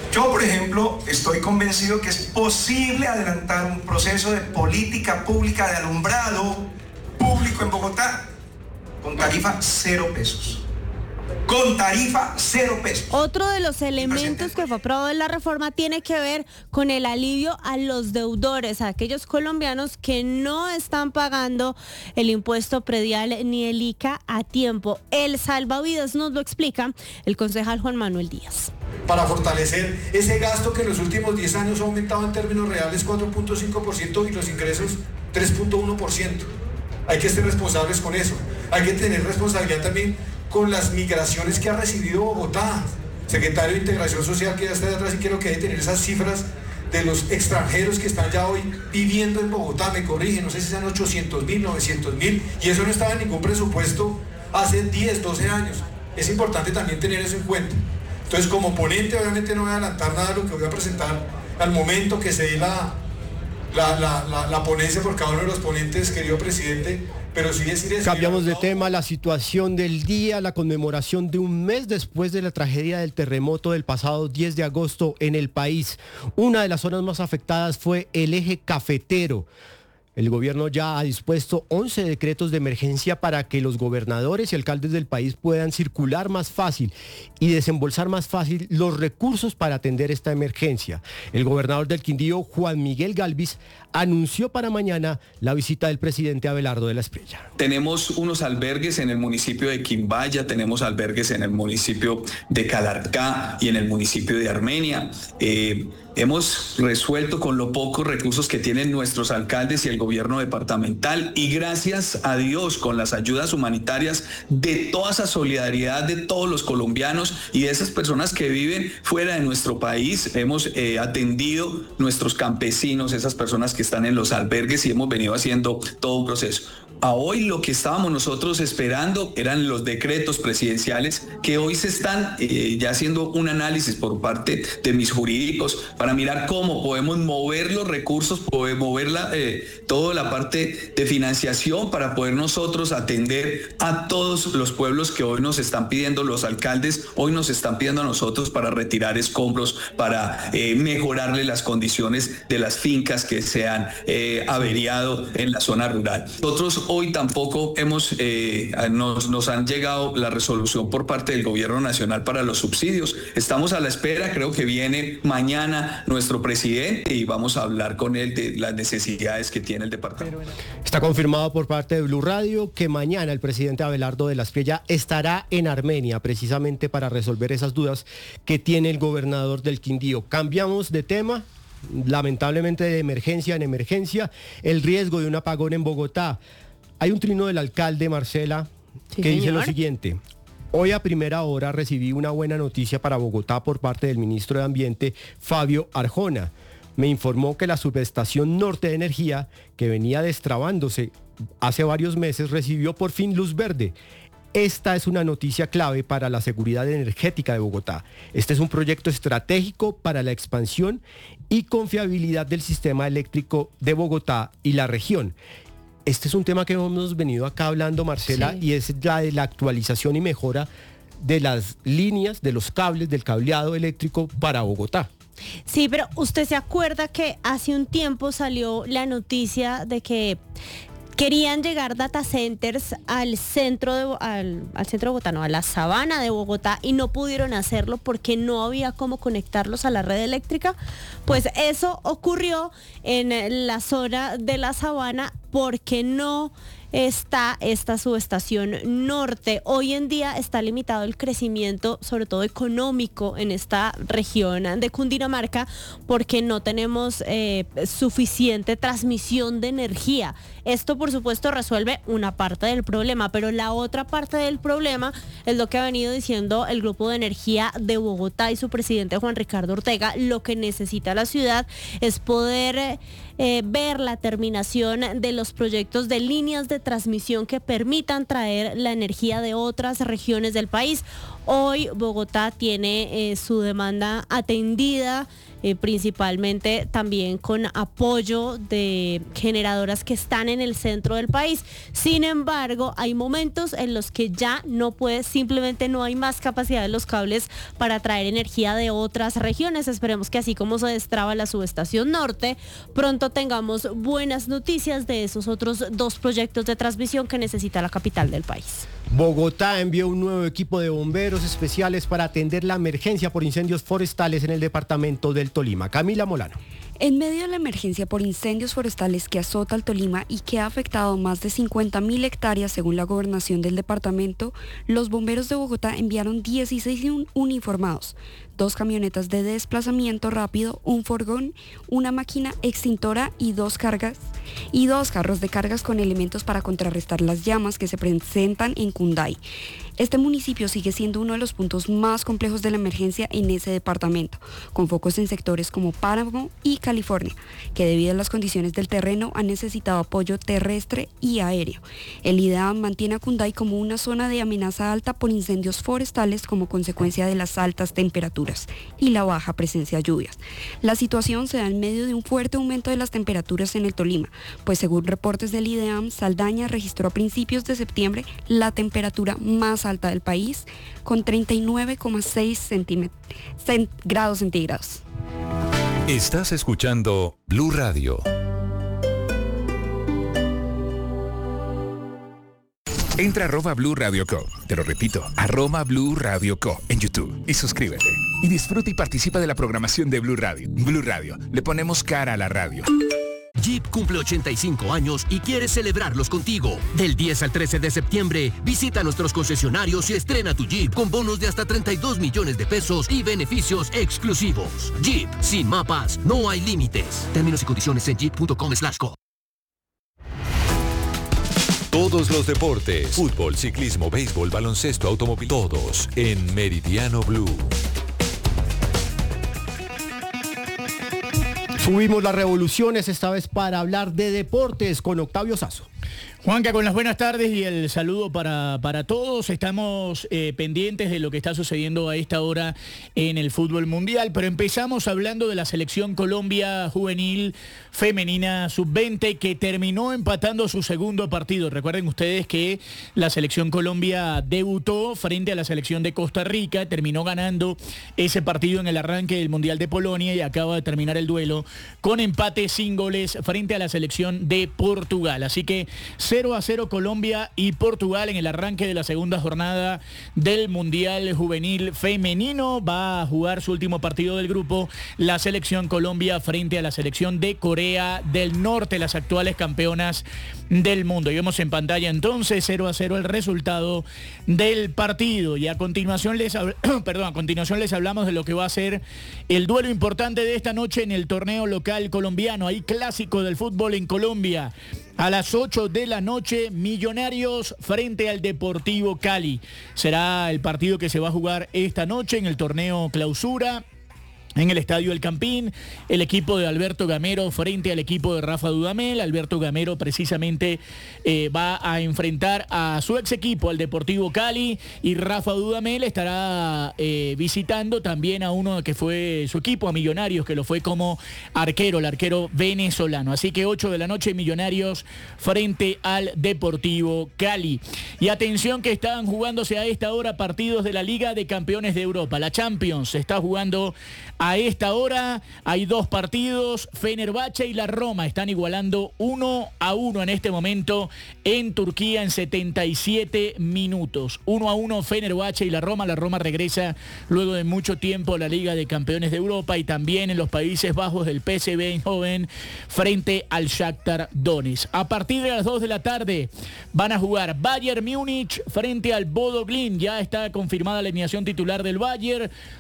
Yo, por ejemplo, estoy convencido que es posible adelantar un proceso de política pública de alumbrado público en Bogotá con tarifa 0 pesos. Con tarifa 0 pesos. Otro de los elementos que fue aprobado en la reforma tiene que ver con el alivio a los deudores, a aquellos colombianos que no están pagando el impuesto predial ni el ICA a tiempo. El salvavidas nos lo explica el concejal Juan Manuel Díaz. Para fortalecer ese gasto que en los últimos 10 años ha aumentado en términos reales 4.5% y los ingresos 3.1%. Hay que ser responsables con eso. Hay que tener responsabilidad también con las migraciones que ha recibido Bogotá. Secretario de Integración Social que ya está de atrás y quiero que debe tener esas cifras de los extranjeros que están ya hoy viviendo en Bogotá, me corrige, no sé si sean 800.000, 900.000, y eso no estaba en ningún presupuesto hace 10, 12 años. Es importante también tener eso en cuenta. Entonces, como ponente, obviamente no voy a adelantar nada de lo que voy a presentar al momento que se dé la ponencia por cada uno de los ponentes, querido presidente, pero sí decir eso. Cambiamos de tema, la situación del día, la conmemoración de un mes después de la tragedia del terremoto del pasado 10 de agosto en el país. Una de las zonas más afectadas fue el eje cafetero. El gobierno ya ha dispuesto 11 decretos de emergencia para que los gobernadores y alcaldes del país puedan circular más fácil y desembolsar más fácil los recursos para atender esta emergencia. El gobernador del Quindío, Juan Miguel Galvis, anunció para mañana la visita del presidente Abelardo de la Espriella. Tenemos unos albergues en el municipio de Quimbaya, tenemos albergues en el municipio de Calarcá y en el municipio de Armenia. Hemos resuelto con los pocos recursos que tienen nuestros alcaldes y el gobierno departamental y gracias a Dios con las ayudas humanitarias de toda esa solidaridad de todos los colombianos y de esas personas que viven fuera de nuestro país. Hemos atendido nuestros campesinos, esas personas que están en los albergues y hemos venido haciendo todo un proceso. A hoy lo que estábamos nosotros esperando eran los decretos presidenciales que hoy se están ya haciendo un análisis por parte de mis jurídicos para mirar cómo podemos mover los recursos, poder mover toda la parte de financiación para poder nosotros atender a todos los pueblos que hoy nos están pidiendo los alcaldes, hoy nos están pidiendo a nosotros para retirar escombros, para mejorarle las condiciones de las fincas que se han averiado en la zona rural. Nosotros hoy tampoco nos han llegado la resolución por parte del gobierno nacional para los subsidios. Estamos a la espera, creo que viene mañana nuestro presidente y vamos a hablar con él de las necesidades que tiene el departamento. Está confirmado por parte de Blue Radio que mañana el presidente Abelardo de la Espriella estará en Armenia precisamente para resolver esas dudas que tiene el gobernador del Quindío. Cambiamos de tema. Lamentablemente de emergencia en emergencia, el riesgo de un apagón en Bogotá. Hay un trino del alcalde, Marcela, que dice lo siguiente: hoy a primera hora recibí una buena noticia para Bogotá por parte del ministro de Ambiente, Fabio Arjona. Me informó que la subestación Norte de Energía, que venía destrabándose hace varios meses, recibió por fin luz verde. Esta es una noticia clave para la seguridad energética de Bogotá. Este es un proyecto estratégico para la expansión y confiabilidad del sistema eléctrico de Bogotá y la región. Este es un tema que hemos venido acá hablando, Marcela, sí. Y es la de la actualización y mejora de las líneas, de los cables, del cableado eléctrico para Bogotá. Sí, pero usted se acuerda que hace un tiempo salió la noticia de que querían llegar data centers al centro de Bogotá, no, a la sabana de Bogotá, y no pudieron hacerlo porque no había cómo conectarlos a la red eléctrica. Pues eso ocurrió en la zona de la sabana porque no está esta subestación norte. Hoy en día está limitado el crecimiento, sobre todo económico, en esta región de Cundinamarca porque no tenemos suficiente transmisión de energía. Esto, por supuesto, resuelve una parte del problema, pero la otra parte del problema es lo que ha venido diciendo el Grupo de Energía de Bogotá y su presidente Juan Ricardo Ortega. Lo que necesita la ciudad es poder ver la terminación de los proyectos de líneas de de transmisión que permitan traer la energía de otras regiones del país. Hoy Bogotá tiene su demanda atendida, principalmente también con apoyo de generadoras que están en el centro del país. Sin embargo, hay momentos en los que ya simplemente no hay más capacidad de los cables para traer energía de otras regiones. Esperemos que así como se destraba la subestación norte, pronto tengamos buenas noticias de esos otros 2 proyectos de transmisión que necesita la capital del país. Bogotá envió un nuevo equipo de bomberos especiales para atender la emergencia por incendios forestales en el departamento del Tolima. Camila Molano. En medio de la emergencia por incendios forestales que azota al Tolima y que ha afectado más de 50.000 hectáreas según la gobernación del departamento, los bomberos de Bogotá enviaron 16 uniformados, 2 camionetas de desplazamiento rápido, un furgón, una máquina extintora y 2 carros de cargas con elementos para contrarrestar las llamas que se presentan en Cunday. Este municipio sigue siendo uno de los puntos más complejos de la emergencia en ese departamento, con focos en sectores como Páramo y California, que debido a las condiciones del terreno han necesitado apoyo terrestre y aéreo. El IDEAM mantiene a Cunday como una zona de amenaza alta por incendios forestales como consecuencia de las altas temperaturas y la baja presencia de lluvias. La situación se da en medio de un fuerte aumento de las temperaturas en el Tolima, pues según reportes del IDEAM, Saldaña registró a principios de septiembre la temperatura más alta del país, con 39,6 grados centígrados. Estás escuchando Blue Radio. Entra a @Blue Radio Co. Te lo repito, @Blue Radio Co. en YouTube y suscríbete. Y disfruta y participa de la programación de Blue Radio. Blue Radio, le ponemos cara a la radio. Jeep cumple 85 años y quiere celebrarlos contigo. Del 10 al 13 de septiembre, visita nuestros concesionarios y estrena tu Jeep con bonos de hasta 32 millones de pesos y beneficios exclusivos. Jeep, sin mapas, no hay límites. Términos y condiciones en jeep.com/co. Todos los deportes, fútbol, ciclismo, béisbol, baloncesto, automóvil, todos en Meridiano Blue. Subimos las revoluciones, esta vez para hablar de deportes con Octavio Sazo. Juanca, con las buenas tardes y el saludo para todos. Estamos pendientes de lo que está sucediendo a esta hora en el fútbol mundial, pero empezamos hablando de la selección Colombia juvenil femenina sub-20 que terminó empatando su segundo partido. Recuerden ustedes que la selección Colombia debutó frente a la selección de Costa Rica, terminó ganando ese partido en el arranque del Mundial de Polonia y acaba de terminar el duelo con empate sin goles frente a la selección de Portugal. Así que 0-0 Colombia y Portugal en el arranque de la segunda jornada del Mundial Juvenil Femenino. Va a jugar su último partido del grupo la selección Colombia frente a la selección de Corea del Norte, las actuales campeonas del mundo. Y vemos en pantalla entonces 0-0 el resultado del partido. Y a continuación les hablamos de lo que va a ser el duelo importante de esta noche en el torneo local colombiano. Hay clásico del fútbol en Colombia. A las 8 de la noche, Millonarios frente al Deportivo Cali. Será el partido que se va a jugar esta noche en el torneo Clausura. En el Estadio El Campín, el equipo de Alberto Gamero frente al equipo de Rafa Dudamel. Alberto Gamero precisamente va a enfrentar a su ex equipo, al Deportivo Cali, y Rafa Dudamel estará visitando también a uno que fue su equipo, a Millonarios, que lo fue como arquero, el arquero venezolano. Así que 8 de la noche, Millonarios frente al Deportivo Cali. Y atención que están jugándose a esta hora partidos de la Liga de Campeones de Europa. La Champions se está jugando a esta hora. Hay 2 partidos. Fenerbahce y la Roma están igualando 1-1 en este momento en Turquía en 77 minutos. 1-1 Fenerbahce y la Roma. La Roma regresa luego de mucho tiempo a la Liga de Campeones de Europa, y también en los Países Bajos del PSV Eindhoven frente al Shakhtar Donetsk. A partir de las 2 de la tarde van a jugar Bayern Múnich frente al Bodo Glimt. Ya está confirmada la alineación titular del Bayern.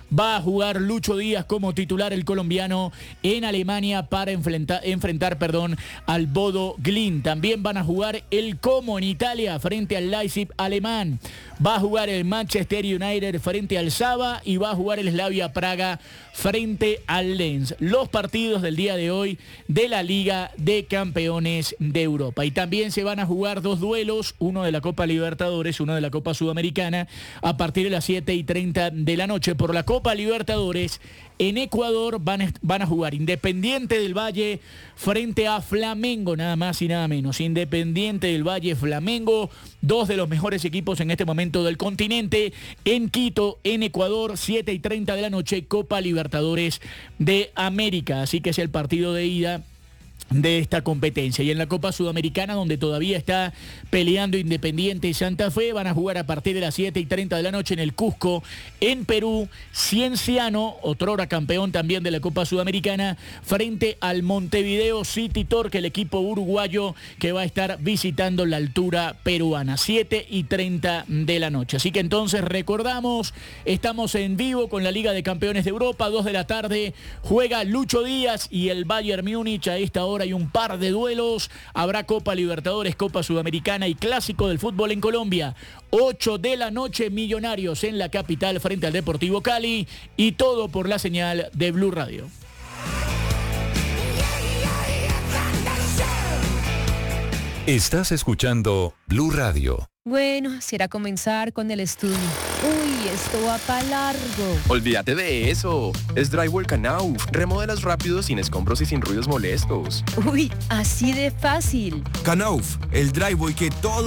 va a jugar Lucho Díaz como titular, el colombiano, en Alemania para enfrentar al Bodo Glimt. También van a jugar el Como en Italia frente al Leipzig alemán. Va a jugar el Manchester United frente al Saba y va a jugar el Slavia Praga frente al Lens. Los partidos del día de hoy de la Liga de Campeones de Europa. Y también se van a jugar 2 duelos, uno de la Copa Libertadores, uno de la Copa Sudamericana, a partir de las 7:30 de la noche. Por la Copa Libertadores, en Ecuador van a jugar Independiente del Valle frente a Flamengo, nada más y nada menos. Independiente del Valle, Flamengo, 2 de los mejores equipos en este momento del continente. En Quito, en Ecuador, 7:30 de la noche, Copa Libertadores de América. Así que es el partido de ida de esta competencia. Y en la Copa Sudamericana, donde todavía está peleando Independiente y Santa Fe, van a jugar a partir de las 7:30 de la noche en el Cusco, en Perú, Cienciano, otrora campeón también de la Copa Sudamericana, frente al Montevideo City Torque, el equipo uruguayo que va a estar visitando la altura peruana, 7:30 de la noche. Así que entonces recordamos, estamos en vivo con la Liga de Campeones de Europa, 2 de la tarde, juega Lucho Díaz y el Bayern Múnich. A esta hora hay un par de duelos, habrá Copa Libertadores, Copa Sudamericana y Clásico del fútbol en Colombia. 8 de la noche, Millonarios en la capital frente al Deportivo Cali, y todo por la señal de Blue Radio. Estás escuchando Blue Radio. Bueno, será comenzar con el estudio. Uy, esto va para largo. Olvídate de eso. Es Drywall Knauf. Remodelas rápido, sin escombros y sin ruidos molestos. Uy, así de fácil. Knauf, el drywall que todo